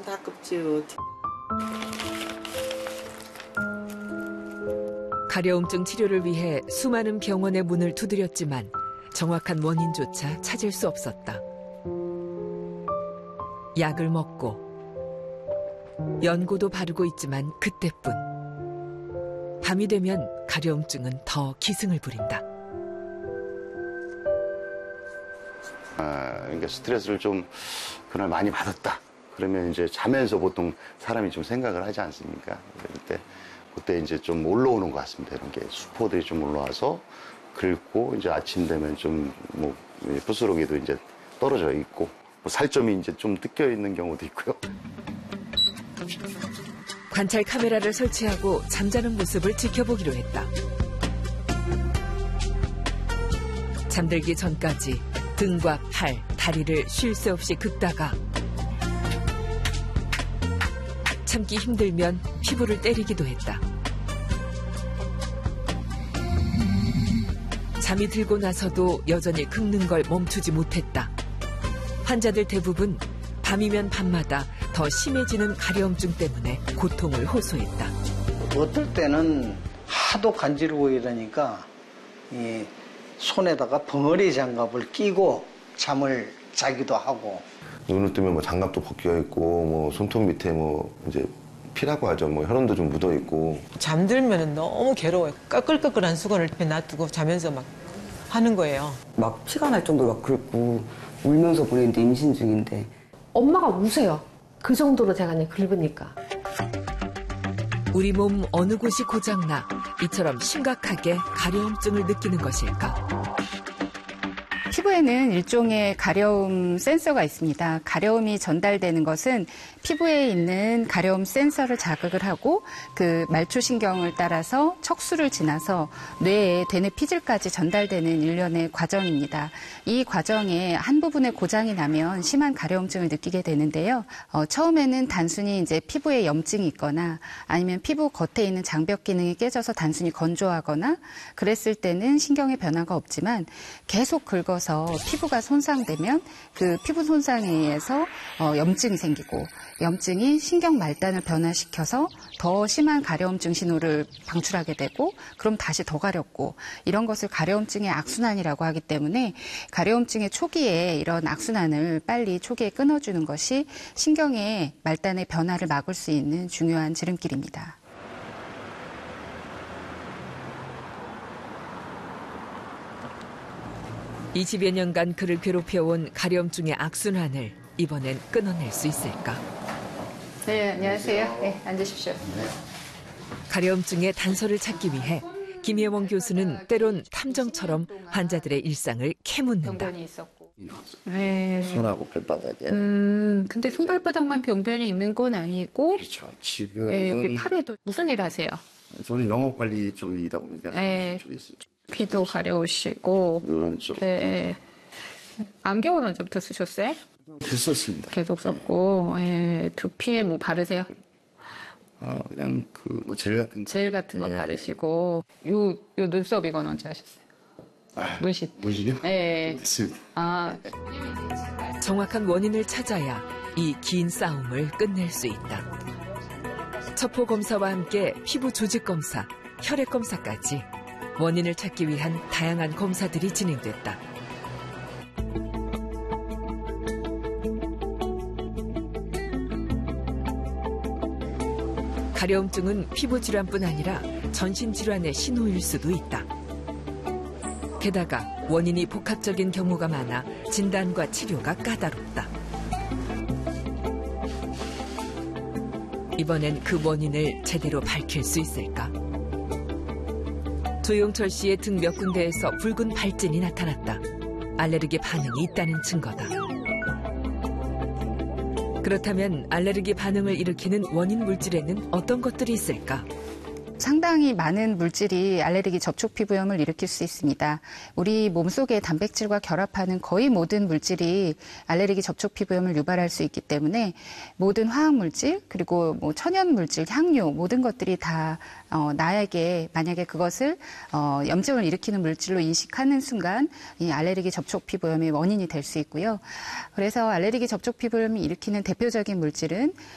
다 껍질. 가려움증 치료를 위해 수많은 병원의 문을 두드렸지만 정확한 원인조차 찾을 수 없었다. 약을 먹고 연고도 바르고 있지만 그때뿐. 밤이 되면 가려움증은 더 기승을 부린다. 그러니까 스트레스를 좀 그날 많이 받았다. 그러면 이제 자면서 보통 사람이 좀 생각을 하지 않습니까? 그때 이제 좀 올라오는 것 같습니다. 이런 게 수포들이 좀 올라와서 긁고 이제 아침 되면 좀 뭐 부스러기도 이제 떨어져 있고 뭐 살점이 이제 좀 뜯겨 있는 경우도 있고요. 관찰 카메라를 설치하고 잠자는 모습을 지켜보기로 했다. 잠들기 전까지 등과 팔, 다리를 쉴 새 없이 긁다가 참기 힘들면 피부를 때리기도 했다. 잠이 들고 나서도 여전히 긁는 걸 멈추지 못했다. 환자들 대부분 밤이면 밤마다 더 심해지는 가려움증 때문에 고통을 호소했다. 어떨 때는 하도 간지러워 이러니까 이 손에다가 벙어리 장갑을 끼고 잠을 자기도 하고. 눈을 뜨면 뭐 장갑도 벗겨 있고 뭐 손톱 밑에 뭐 이제 피라고 하죠. 뭐 혈흔도 좀 묻어 있고. 잠들면 너무 괴로워요. 꺼끌꺼끌한 수건을 옆에 놔두고 자면서 막 하는 거예요. 막 피가 날 정도로 막 긁고 울면서 보내는데 임신 중인데. 엄마가 우세요. 그 정도로 제가 긁으니까. 우리 몸 어느 곳이 고장나 이처럼 심각하게 가려움증을 느끼는 것일까? 피부에는 일종의 가려움 센서가 있습니다. 가려움이 전달되는 것은 피부에 있는 가려움 센서를 자극을 하고 그 말초신경을 따라서 척수를 지나서 뇌에 되뇌 피질까지 전달되는 일련의 과정입니다. 이 과정에 한 부분에 고장이 나면 심한 가려움증을 느끼게 되는데요. 처음에는 단순히 이제 피부에 염증이 있거나 아니면 피부 겉에 있는 장벽 기능이 깨져서 단순히 건조하거나 그랬을 때는 신경의 변화가 없지만 계속 긁어서 피부가 손상되면 그 피부 손상에 의해서 염증이 생기고 염증이 신경 말단을 변화시켜서 더 심한 가려움증 신호를 방출하게 되고 그럼 다시 더 가렵고 이런 것을 가려움증의 악순환이라고 하기 때문에 가려움증의 초기에 이런 악순환을 빨리 초기에 끊어주는 것이 신경의 말단의 변화를 막을 수 있는 중요한 지름길입니다. 20여 년간 그를 괴롭혀온 가려움증의 악순환을 이번엔 끊어낼 수 있을까? 네, 안녕하세요. 네, 앉으십시오. 가려움증의 단서를 찾기 위해 김혜원 교수는 때론 탐정처럼 환자들의 일상을 캐묻는다. 네. 손하고 발바닥에. 근데 손발바닥만 병변이 있는 건 아니고. 그렇죠. 지금. 네, 여기 팔에도 무슨 일 하세요? 저는 영업 관리 쪽이다 보니까. 네. 피도 가려우시고. 이런 쪽. 네. 안경은 언제부터 쓰셨어요? 됐었습니다. 계속 썼고. 네. 두피에 뭐 바르세요? 그냥 뭐 젤 같은 거. 젤 같은 거 바르시고. 요 눈썹 이건 언제 하셨어요? 문신. 문신이요? 네. 됐습니다. 정확한 원인을 찾아야 이 긴 싸움을 끝낼 수 있다. 첩보 검사와 함께 피부 조직 검사, 혈액 검사까지 원인을 찾기 위한 다양한 검사들이 진행됐다. 가려움증은 피부 질환뿐 아니라 전신 질환의 신호일 수도 있다. 게다가 원인이 복합적인 경우가 많아 진단과 치료가 까다롭다. 이번엔 그 원인을 제대로 밝힐 수 있을까? 조용철 씨의 등 몇 군데에서 붉은 발진이 나타났다. 알레르기 반응이 있다는 증거다. 그렇다면 알레르기 반응을 일으키는 원인 물질에는 어떤 것들이 있을까? 상당히 많은 물질이 알레르기 접촉 피부염을 일으킬 수 있습니다. 우리 몸속의 단백질과 결합하는 거의 모든 물질이 알레르기 접촉 피부염을 유발할 수 있기 때문에 모든 화학 물질 그리고 뭐 천연 물질, 향료 모든 것들이 다 나에게 만약에 그것을 염증을 일으키는 물질로 인식하는 순간 이 알레르기 접촉 피부염의 원인이 될 수 있고요. 그래서 알레르기 접촉 피부염이 일으키는 대표적인 물질은